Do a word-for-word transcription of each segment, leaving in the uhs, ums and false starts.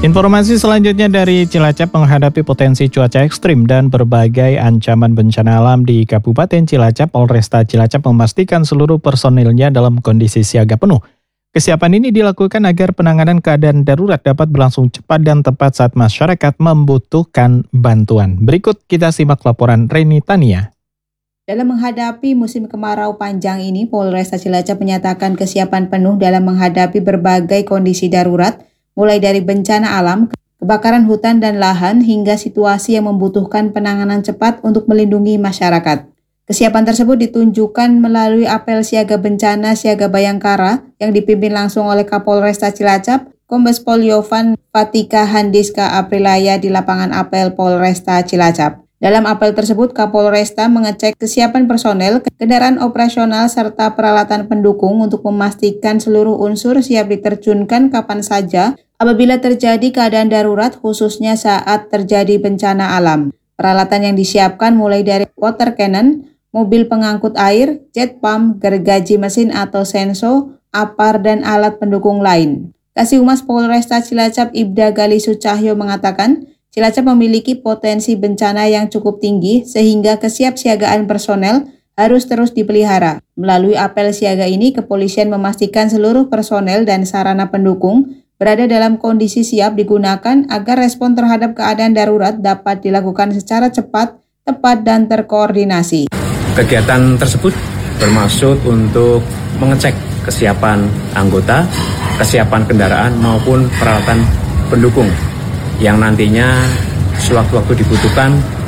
Informasi selanjutnya dari Cilacap. Menghadapi potensi cuaca ekstrim dan berbagai ancaman bencana alam di Kabupaten Cilacap, Polresta Cilacap memastikan seluruh personilnya dalam kondisi siaga penuh. Kesiapan ini dilakukan agar penanganan keadaan darurat dapat berlangsung cepat dan tepat saat masyarakat membutuhkan bantuan. Berikut kita simak laporan Reni Tania. Dalam menghadapi musim kemarau panjang ini, Polresta Cilacap menyatakan kesiapan penuh dalam menghadapi berbagai kondisi darurat, mulai dari bencana alam, kebakaran hutan dan lahan, hingga situasi yang membutuhkan penanganan cepat untuk melindungi masyarakat. Kesiapan tersebut ditunjukkan melalui apel siaga bencana Siaga Bayangkara yang dipimpin langsung oleh Kapolresta Cilacap, Kombes Pol Yovan Fatika Handiska Aprilaya di lapangan apel Polresta Cilacap. Dalam apel tersebut, Kapolresta mengecek kesiapan personel, kendaraan operasional, serta peralatan pendukung untuk memastikan seluruh unsur siap diterjunkan kapan saja apabila terjadi keadaan darurat, khususnya saat terjadi bencana alam. Peralatan yang disiapkan mulai dari water cannon, mobil pengangkut air, jet pump, gergaji mesin atau senso, apar, dan alat pendukung lain. Kasih Humas Polresta Cilacap Ibda Galisu Cahyo mengatakan, Cilacap memiliki potensi bencana yang cukup tinggi sehingga kesiapsiagaan personel harus terus dipelihara. Melalui apel siaga ini, kepolisian memastikan seluruh personel dan sarana pendukung berada dalam kondisi siap digunakan agar respon terhadap keadaan darurat dapat dilakukan secara cepat, tepat, dan terkoordinasi. Kegiatan tersebut bermaksud untuk mengecek kesiapan anggota, kesiapan kendaraan maupun peralatan pendukung yang nantinya sewaktu-waktu dibutuhkan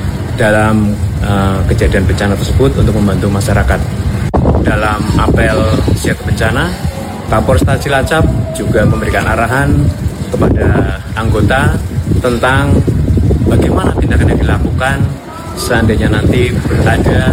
dalam uh, kejadian bencana tersebut untuk membantu masyarakat. Dalam apel siaga bencana, Kapolresta Cilacap juga memberikan arahan kepada anggota tentang bagaimana tindakan yang dilakukan seandainya nanti berada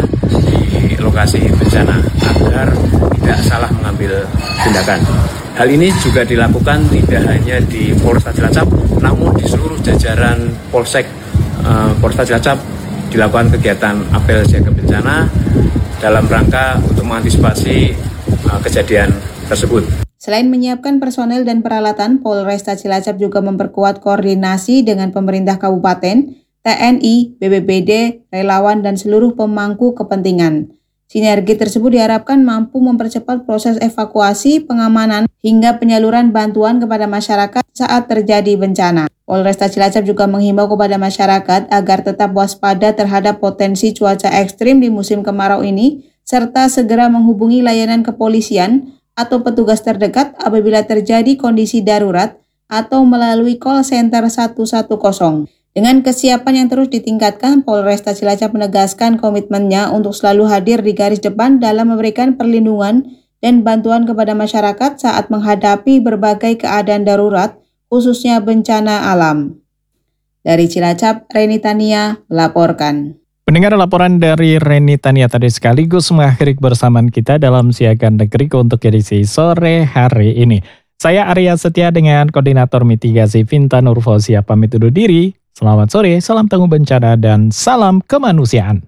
di lokasi bencana agar tidak salah mengambil tindakan. Hal ini juga dilakukan tidak hanya di Polresta Cilacap, namun di seluruh jajaran Polsek uh, Polresta Cilacap dilakukan kegiatan apel siaga bencana dalam rangka untuk mengantisipasi uh, kejadian tersebut. Selain menyiapkan personel dan peralatan, Polresta Cilacap juga memperkuat koordinasi dengan pemerintah kabupaten, T N I, B P B D, relawan, dan seluruh pemangku kepentingan. Sinergi tersebut diharapkan mampu mempercepat proses evakuasi, pengamanan, hingga penyaluran bantuan kepada masyarakat saat terjadi bencana. Polresta Cilacap juga menghimbau kepada masyarakat agar tetap waspada terhadap potensi cuaca ekstrim di musim kemarau ini, serta segera menghubungi layanan kepolisian atau petugas terdekat apabila terjadi kondisi darurat atau melalui call center satu satu nol. Dengan kesiapan yang terus ditingkatkan, Polresta Cilacap menegaskan komitmennya untuk selalu hadir di garis depan dalam memberikan perlindungan dan bantuan kepada masyarakat saat menghadapi berbagai keadaan darurat, khususnya bencana alam. Dari Cilacap, Reni Tania melaporkan. Pendengar, laporan dari Reni Tania tadi sekaligus mengakhiri kebersamaan kita dalam Siaga Negeriku untuk edisi sore hari ini. Saya Arya Setia dengan Koordinator Mitigasi Vinta Nurfosia pamit undur diri. Selamat sore, salam tangguh bencana, dan salam kemanusiaan.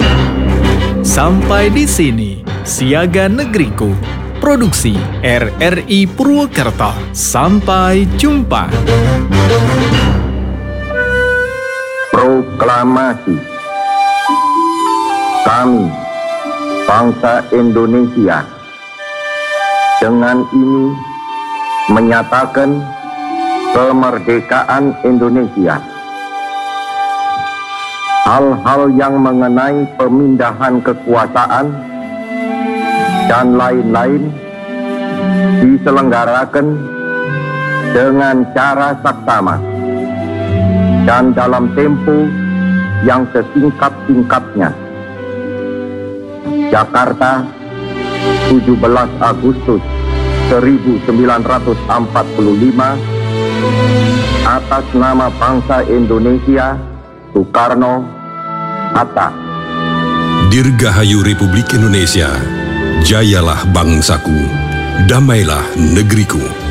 Sampai di sini, Siaga Negeriku, produksi R R I Purwokerto. Sampai jumpa. Proklamasi. Kami, bangsa Indonesia, dengan ini menyatakan kemerdekaan Indonesia. Hal-hal yang mengenai pemindahan kekuasaan dan lain-lain diselenggarakan dengan cara saksama dan dalam tempo yang sesingkat-singkatnya. Jakarta, tujuh belas Agustus seribu sembilan ratus empat puluh lima, atas nama bangsa Indonesia, Soekarno, Hatta. Dirgahayu Republik Indonesia, jayalah bangsaku, damailah negeriku.